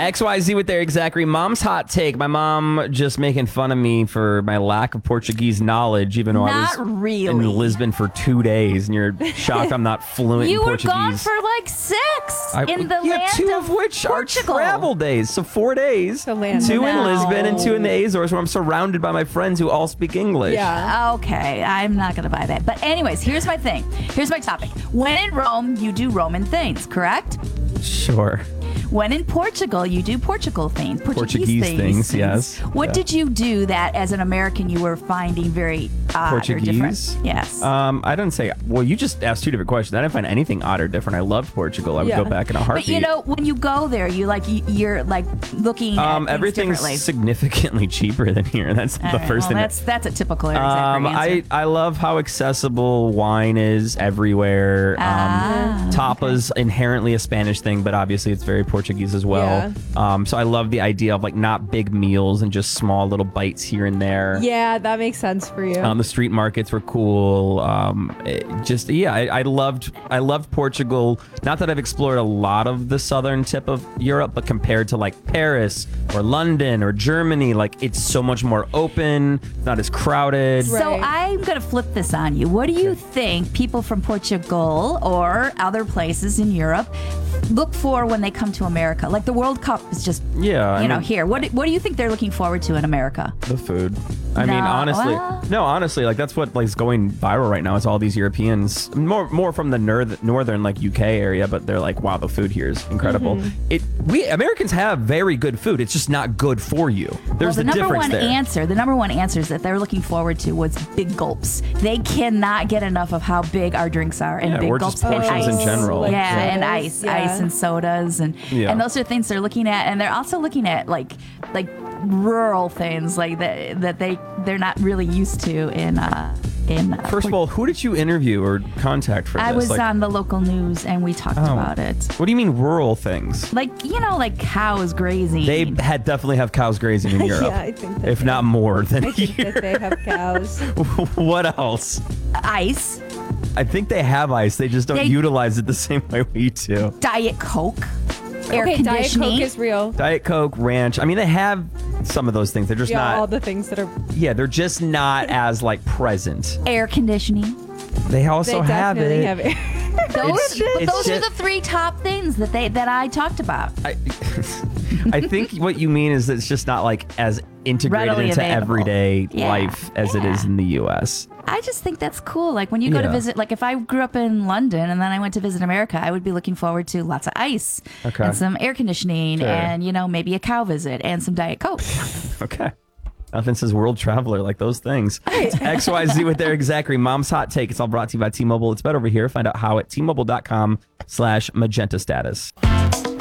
XYZ with their exact Mom's hot take. My mom just making fun of me for my lack of Portuguese knowledge, even though I was in Lisbon for 2 days, and you're shocked I'm not fluent in Portuguese. You were gone for like 6 in the land two of which Portugal. are travel days. So 4 days. 2 in Lisbon and 2 in the Azores, where I'm surrounded by my friends who all speak English. Yeah. Okay, I'm not going to buy that. But anyways, here's my thing. Here's my topic. When in Rome, you do Roman things, correct? Sure. When in Portugal, you do Portugal things. Portuguese things, yes. What did you do that, as an American, you were finding very odd or different? Yes. I didn't say. Well, you just asked 2 different questions. I didn't find anything odd or different. I loved Portugal. I would go back in a heartbeat. But you know, when you go there, you're like looking at things everything's differently. Significantly cheaper than here. That's the first thing. That's a typical answer. I love how accessible wine is everywhere. Tapas inherently a Spanish thing, but obviously it's very Portuguese as well. Yeah. So I love the idea of like not big meals and just small little bites here and there. Yeah, that makes sense for you. The street markets were cool. I loved Portugal. Not that I've explored a lot of the southern tip of Europe, but compared to like Paris or London or Germany, like it's so much more open, not as crowded. So I'm going to flip this on you. What do you think people from Portugal or other places in Europe look for when they come to America? Like the World Cup is just, here. What do you think they're looking forward to in America? The food. I mean, honestly, like that's what like is going viral right now. Is all these Europeans, more from the northern like UK area, but they're like, wow, the food here is incredible. We Americans have very good food. It's just not good for you. There's the difference there. The number one answer is that they're looking forward to was big gulps. They cannot get enough of how big our drinks are and big gulps just portions and ice in general. And ice and sodas and those are things they're looking at, and they're also looking at like rural things like that they're not really used to in First of all, who did you interview or contact for this? I was on the local news and we talked about it. What do you mean rural things? Like, like cows grazing. They definitely have cows grazing in Europe. Yeah, I think that if not more than I think that they have cows. What else? Ice. I think they have ice. They just don't utilize it the same way we do. Diet Coke. Air conditioning. Diet Coke is real. Diet Coke, ranch. I mean, they have some of those things. They're just not all the things that are. Yeah, they're just not as like present. Air conditioning. They also have it. Have it. Those are the 3 top things that I talked about. I think what you mean is that it's just not like as integrated readily into available. Everyday life as it is in the U.S. I just think that's cool. Like when you go to visit, like if I grew up in London and then I went to visit America, I would be looking forward to lots of ice and some air conditioning and, maybe a cow visit and some Diet Coke. Okay. Nothing says world traveler like those things. XYZ with their exact Mom's hot take. It's all brought to you by T-Mobile. It's better over here. Find out how at T-Mobile.com/magenta status.